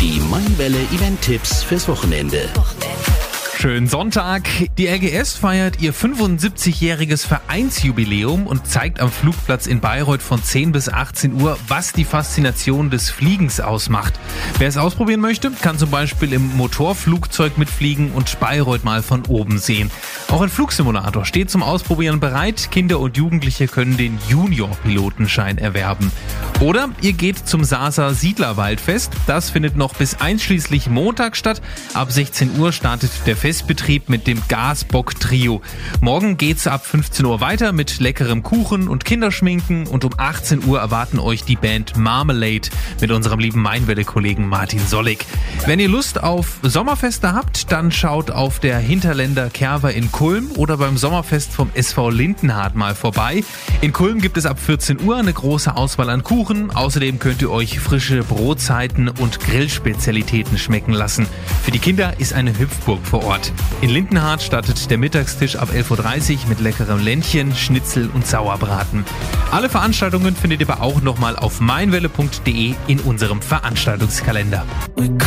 Die Mainwelle Event-Tipps fürs Wochenende. Schönen Sonntag. Die RGS feiert ihr 75-jähriges Vereinsjubiläum und zeigt am Flugplatz in Bayreuth von 10 bis 18 Uhr, was die Faszination des Fliegens ausmacht. Wer es ausprobieren möchte, kann zum Beispiel im Motorflugzeug mitfliegen und Bayreuth mal von oben sehen. Auch ein Flugsimulator steht zum Ausprobieren bereit. Kinder und Jugendliche können den Junior-Pilotenschein erwerben. Oder ihr geht zum Saarser Siedlerwaldfest. Das findet noch bis einschließlich Montag statt. Ab 16 Uhr startet der Festbetrieb mit dem Gasbock-Trio. Morgen geht's ab 15 Uhr weiter mit leckerem Kuchen und Kinderschminken und um 18 Uhr erwarten euch die Band Marmalade mit unserem lieben Mainwelle-Kollegen Martin Sollig. Wenn ihr Lust auf Sommerfeste habt, dann schaut auf der Hinterländer Kerwa in Kulm oder beim Sommerfest vom SV Lindenhardt mal vorbei. In Kulm gibt es ab 14 Uhr eine große Auswahl an Kuchen. Außerdem könnt ihr euch frische Brotzeiten und Grillspezialitäten schmecken lassen. Für die Kinder ist eine Hüpfburg vor Ort. In Lindenhardt startet der Mittagstisch ab 11.30 Uhr mit leckerem Ländchen, Schnitzel und Sauerbraten. Alle Veranstaltungen findet ihr aber auch nochmal auf mainwelle.de in unserem Veranstaltungskalender.